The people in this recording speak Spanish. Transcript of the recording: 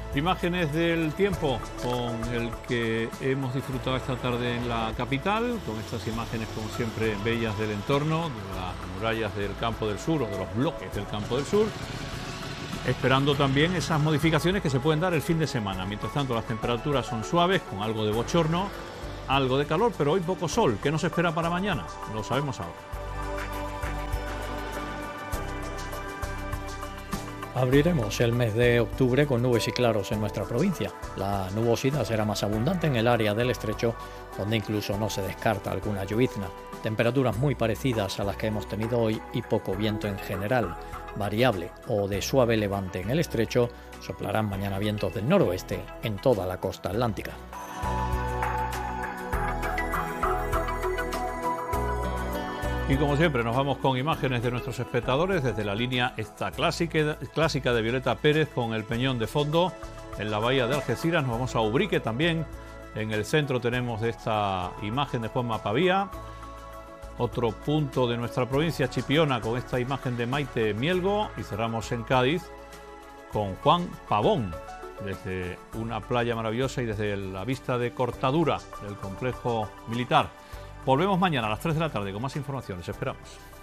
Imágenes del tiempo con el que hemos disfrutado esta tarde en la capital, con estas imágenes como siempre bellas del entorno, de las murallas del Campo del Sur o de los bloques del Campo del Sur, esperando también esas modificaciones que se pueden dar el fin de semana. Mientras tanto las temperaturas son suaves, con algo de bochorno, algo de calor, pero hoy poco sol. ¿Qué nos espera para mañana? Lo sabemos ahora. Abriremos el mes de octubre con nubes y claros en nuestra provincia. La nubosidad será más abundante en el área del estrecho, donde incluso no se descarta alguna llovizna. Temperaturas muy parecidas a las que hemos tenido hoy y poco viento en general. Variable o de suave levante en el estrecho, soplarán mañana vientos del noroeste en toda la costa atlántica. Y como siempre nos vamos con imágenes de nuestros espectadores desde la línea esta clásica de Violeta Pérez con el Peñón de fondo en la bahía de Algeciras. Nos vamos a Ubrique también. En el centro tenemos esta imagen de Juanma Pavía. Otro punto de nuestra provincia, Chipiona, con esta imagen de Maite Mielgo. Y cerramos en Cádiz con Juan Pavón, desde una playa maravillosa y desde la vista de Cortadura del complejo militar. Volvemos mañana a las 3 de la tarde con más informaciones. Esperamos.